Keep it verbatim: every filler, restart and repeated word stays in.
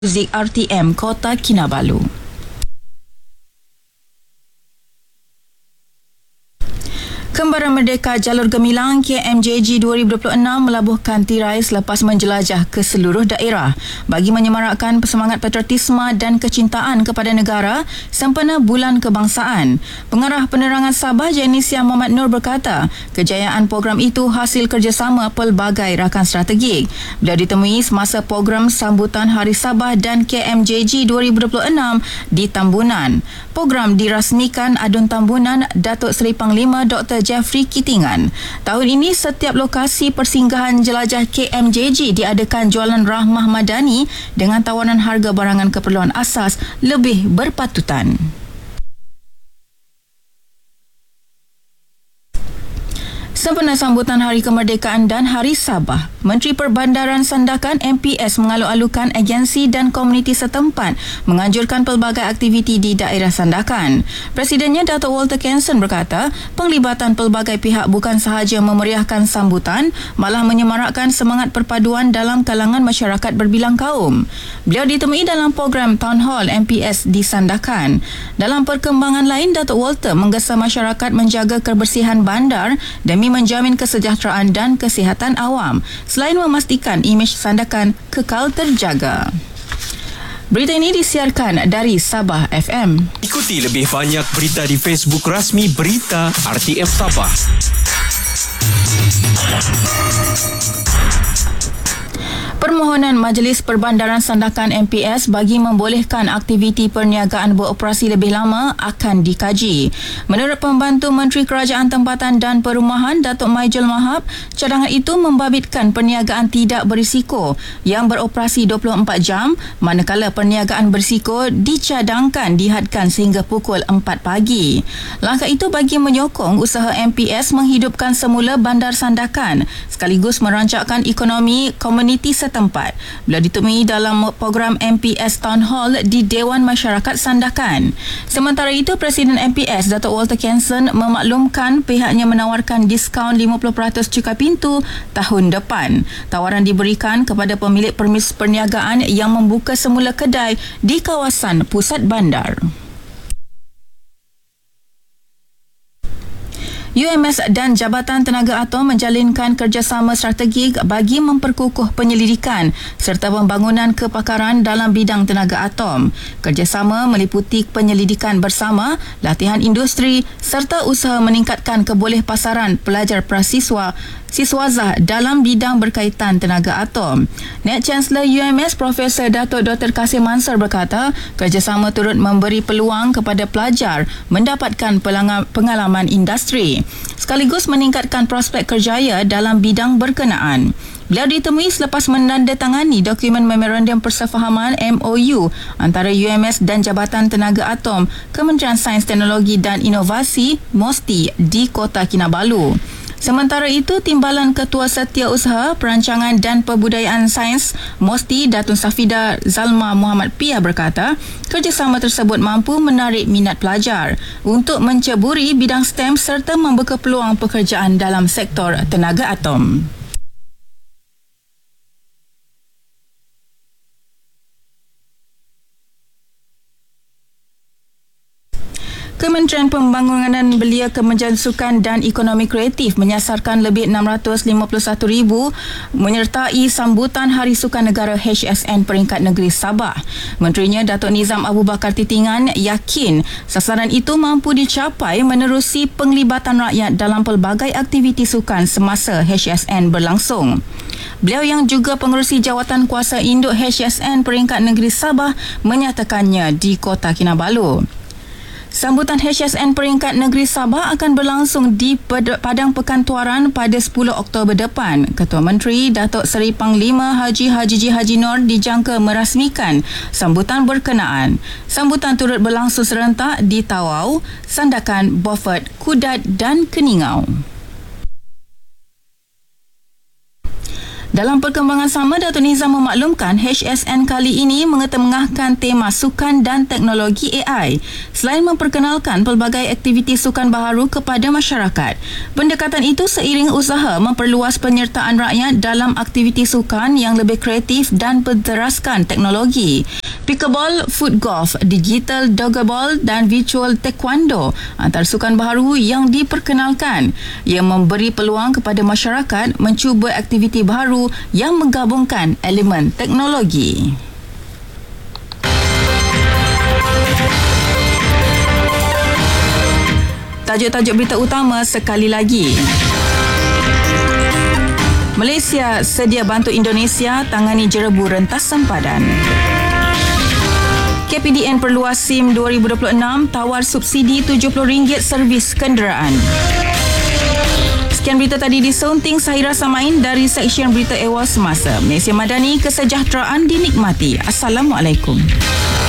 Muzik R T M Kota Kinabalu. Kembaran Merdeka Jalur Gemilang K M J G dua ribu dua puluh enam melabuhkan tirai selepas menjelajah ke seluruh daerah bagi menyemarakkan semangat patriotisme dan kecintaan kepada negara sempena Bulan Kebangsaan. Pengarah Penerangan Sabah Jainisia Muhammad Nur berkata, kejayaan program itu hasil kerjasama pelbagai rakan strategik. Beliau ditemui semasa program sambutan Hari Sabah dan K M J G dua ribu dua puluh enam di Tambunan. Program dirasmikan Adun Tambunan Datuk Seri Panglima Doktor Jeffrey Kitingan. Tahun ini setiap lokasi persinggahan jelajah K M J G diadakan jualan rahmah madani dengan tawaran harga barangan keperluan asas lebih berpatutan. Sempena sambutan Hari Kemerdekaan dan Hari Sabah, Menteri Perbandaran Sandakan M P S mengalu-alukan agensi dan komuniti setempat menganjurkan pelbagai aktiviti di daerah Sandakan. Presidennya Datuk Walter Kenson berkata, penglibatan pelbagai pihak bukan sahaja memeriahkan sambutan, malah menyemarakkan semangat perpaduan dalam kalangan masyarakat berbilang kaum. Beliau ditemui dalam program Town Hall M P S di Sandakan. Dalam perkembangan lain, Datuk Walter menggesa masyarakat menjaga kebersihan bandar demi menjamin kesejahteraan dan kesihatan awam, selain memastikan imej Sandakan kekal terjaga. Berita ini disiarkan dari Sabah F M. Ikuti lebih banyak berita di Facebook rasmi Berita R T M Sabah. Permohonan Majlis Perbandaran Sandakan M P S bagi membolehkan aktiviti perniagaan beroperasi lebih lama akan dikaji. Menurut Pembantu Menteri Kerajaan Tempatan dan Perumahan Datuk Maijul Mahab, cadangan itu membabitkan perniagaan tidak berisiko yang beroperasi dua puluh empat jam, manakala perniagaan berisiko dicadangkan dihadkan sehingga pukul empat pagi. Langkah itu bagi menyokong usaha M P S menghidupkan semula bandar Sandakan sekaligus merancakkan ekonomi komuniti setempat. tempat. Beliau ditemui dalam program M P S Town Hall di Dewan Masyarakat Sandakan. Sementara itu, Presiden M P S Datuk Walter Kenson memaklumkan pihaknya menawarkan diskaun lima puluh peratus cukai pintu tahun depan. Tawaran diberikan kepada pemilik permis perniagaan yang membuka semula kedai di kawasan pusat bandar. U M S dan Jabatan Tenaga Atom menjalinkan kerjasama strategik bagi memperkukuh penyelidikan serta pembangunan kepakaran dalam bidang tenaga atom. Kerjasama meliputi penyelidikan bersama, latihan industri serta usaha meningkatkan kebolehpasaran pelajar prasiswa siswazah dalam bidang berkaitan tenaga atom. Net Chancellor U M S Profesor Datuk Doktor Kasim Mansur berkata, kerjasama turut memberi peluang kepada pelajar mendapatkan pengalaman industri sekaligus meningkatkan prospek kerjaya dalam bidang berkenaan. Beliau ditemui selepas menandatangani dokumen Memorandum Persefahaman M O U antara U M S dan Jabatan Tenaga Atom, Kementerian Sains Teknologi dan Inovasi M O S T I di Kota Kinabalu. Sementara itu, Timbalan Ketua Setiausaha Perancangan dan Pembudayaan Sains M O S T I Datun Safida Zalma Muhammad Pia berkata, kerjasama tersebut mampu menarik minat pelajar untuk menceburi bidang STEM serta membuka peluang pekerjaan dalam sektor tenaga atom. Kementerian Pembangunan Belia, Kemajuan Sukan dan Ekonomi Kreatif menyasarkan lebih enam ratus lima puluh satu ribu menyertai sambutan Hari Sukan Negara H S N peringkat negeri Sabah. Menterinya Datuk Nizam Abu Bakar Titingan yakin sasaran itu mampu dicapai menerusi penglibatan rakyat dalam pelbagai aktiviti sukan semasa H S N berlangsung. Beliau yang juga pengerusi jawatan kuasa induk H S N peringkat negeri Sabah menyatakannya di Kota Kinabalu. Sambutan H S N peringkat negeri Sabah akan berlangsung di Padang Pekan Tuaran pada sepuluh Oktober depan. Ketua Menteri Datuk Seri Panglima Haji Haji G. Haji Nur dijangka merasmikan sambutan berkenaan. Sambutan turut berlangsung serentak di Tawau, Sandakan, Beaufort, Kudat dan Keningau. Dalam perkembangan sama, Datuk Nizam memaklumkan H S N kali ini mengetengahkan tema sukan dan teknologi A I selain memperkenalkan pelbagai aktiviti sukan baharu kepada masyarakat. Pendekatan itu seiring usaha memperluas penyertaan rakyat dalam aktiviti sukan yang lebih kreatif dan berteraskan teknologi. Pickleball, foot golf, digital dodgeball dan virtual taekwondo antara sukan baharu yang diperkenalkan. Ia memberi peluang kepada masyarakat mencuba aktiviti baharu yang menggabungkan elemen teknologi. Tajuk-tajuk berita utama sekali lagi. Malaysia sedia bantu Indonesia tangani jerebu rentas sempadan. K P D N perluas SIM dua ribu dua puluh enam tawar subsidi tujuh puluh ringgit servis kenderaan. Sekian berita tadi disunting Sahira Samain dari Seksyen Berita Awal Semasa. Malaysia Madani, kesejahteraan dinikmati. Assalamualaikum.